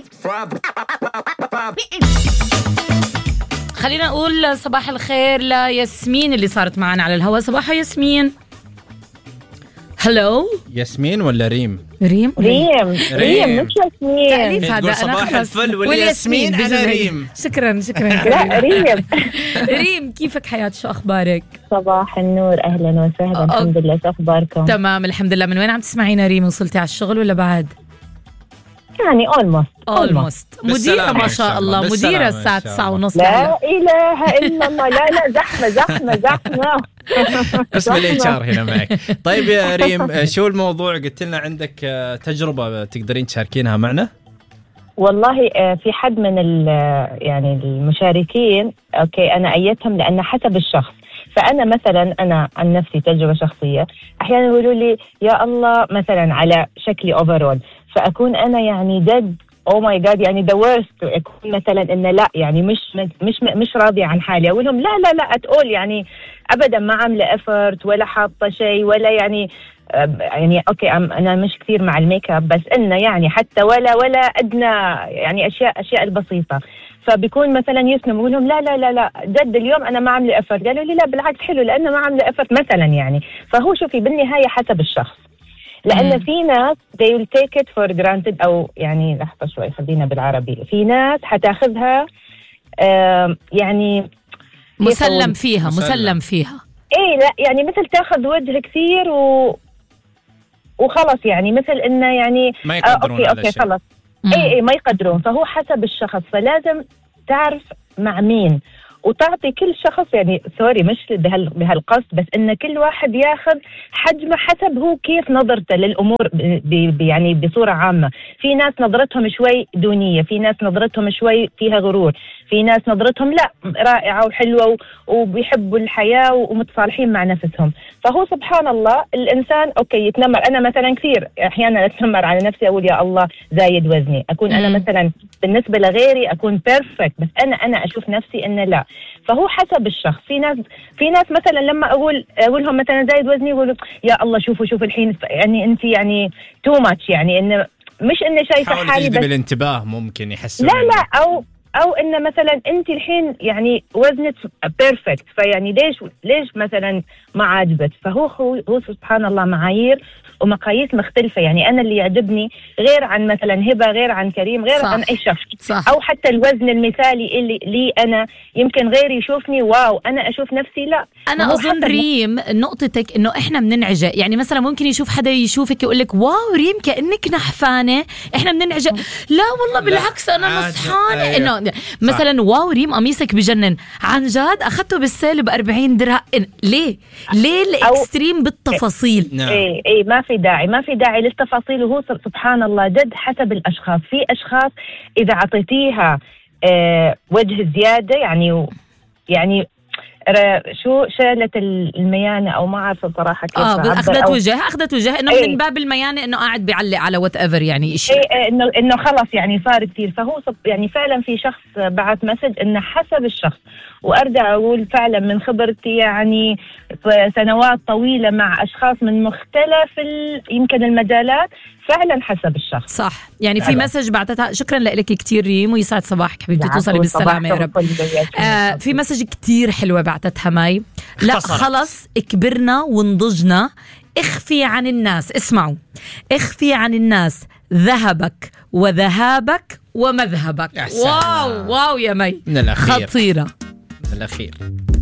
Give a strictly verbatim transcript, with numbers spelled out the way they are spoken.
خلينا نقول صباح الخير لياسمين اللي صارت معنا على الهواء. صباحا ياسمين. هلو. ياسمين ولا ريم؟ ريم ريم ريم مش ياسمين. تأليف هذا. صباح الفل والياسمين على ريم. شكرا شكرا. لا ريم. ريم كيفك حياة؟ شو أخبارك؟ صباح النور، أهلا وسهلا. الحمد لله، شو أخباركم؟ تمام الحمد لله. من وين عم تسمعينا ريم؟ وصلتي على الشغل ولا بعد؟ يعني almost almost. مديرة ما شاء الله، مديرة الساعة تسعة ونص. لا إله إلا الله. لا لا زحمة زحمة زحمة. اسم الاتش ار هنا معك. طيب يا ريم، شو الموضوع؟ قلت لنا عندك تجربة تقدرين تشاركينها معنا؟ والله في حد من يعني المشاركين اوكي انا ايتهم لان حسب الشخص. فانا مثلا انا عن نفسي تجربة شخصية، احيانا يقولوا لي يا الله مثلا على شكلي اوفرول، فاكون انا يعني دد او ماي جاد يعني ذا ورست، اكون مثلا ان لا يعني مش مش مش راضيه عن حالي، اقول لهم لا لا لا اتقول يعني ابدا ما عامله افورت ولا حاطه شيء ولا يعني يعني اوكي انا مش كثير مع الميك اب، بس انه يعني حتى ولا ولا ادنى يعني اشياء اشياء البسيطه. فبيكون مثلا يسلم بقول لهم لا لا لا لا جد اليوم انا ما عامله افورت، قالوا لي لا بالعكس حلو لانه ما عامله افورت مثلا يعني. فهو شوفي بالنهايه حسب الشخص، لأن مم. في ناس they will take it for granted، أو يعني لحظة شوي خلينا بالعربي، في ناس حتاخذها آه يعني مسلم فيها مسلم, مسلم فيها إيه لا يعني مثل تاخذ وجه كثير و وخلص يعني مثل إنه يعني ما يقدرون آه أوكي أوكي خلص إيه إيه ما يقدرون. فهو حسب الشخص، فلازم تعرف مع مين وتعطي كل شخص يعني سوري مش بهال بهالقصد، بس ان كل واحد ياخذ حجمه حسب هو كيف نظرته للامور ب يعني بصوره عامه. في ناس نظرتهم شوي دونيه، في ناس نظرتهم شوي فيها غرور، في ناس نظرتهم لا رائعه وحلوه وبيحبوا الحياه ومتصالحين مع نفسهم. فهو سبحان الله الانسان اوكي يتنمر. انا مثلا كثير احيانا اتنمر على نفسي، اقول يا الله زايد وزني، اكون انا مثلا بالنسبه لغيري اكون بيرفكت، بس انا انا اشوف نفسي انه لا. فهو حسب الشخص. في ناس في ناس مثلا لما اقول اقول لهم مثلا زايد وزني يقولوا يا الله شوفوا شوفوا الحين يعني انت يعني تو ماتش، يعني انه مش اني شايفه حالي بس بالانتباه ممكن يحسوا لا لا او او ان مثلا انت الحين يعني وزنك بيرفكت، فيعني ليش ليش مثلا ما عاجبك. فهو هو سبحان الله معايير ومقاييس مختلفة. يعني أنا اللي يعجبني غير عن مثلا هبة، غير عن كريم، غير صح. عن أي شخص صح. أو حتى الوزن المثالي اللي لي أنا يمكن غيري يشوفني واو أنا أشوف نفسي لا. أنا أظن ريم نقطتك إنه إحنا بننعجب، يعني مثلا ممكن يشوف حدا يشوفك يقولك واو ريم كأنك نحفانة، إحنا بننعجب لا والله بالعكس أنا نصحانة. إنه مثلا واو ريم قميصك بجنن، عن جد أخذته بالسيل بأربعين درهم. ليه ليه الإكستريم بالتفاصيل؟ نعم. إيه إيه ما في داعي ما في داعي للتفاصيل. وهو سبحان الله جد حسب الأشخاص. في أشخاص إذا عطيتيها آه وجه زيادة يعني يعني شو شالت الميانة أو ما عارفة صراحة كيف اه أخذت وجه أخذت وجه إنه ايه. من باب الميانة إنه قاعد بيعلق على وات ايفر يعني إشي ايه إنه إنه خلص يعني صار كتير. فهو يعني فعلا في شخص بعت مسج إنه حسب الشخص. وأرجع أقول فعلا من خبرتي يعني سنوات طويلة مع أشخاص من مختلف يمكن المجالات، فعلا حسب الشخص. صح. يعني في مسج بعتتها، شكرا لك كتير ريم ويسعد صباحك حبيبتي، توصلي بالسلامة يا رب. آه في مسج كتير حلوة بعتتها ماي. لا خلص كبرنا ونضجنا، اخفي عن الناس، اسمعوا، اخفي عن الناس ذهبك وذهابك ومذهبك. واو واو يا مي من الأخير. خطيرة من الأخير.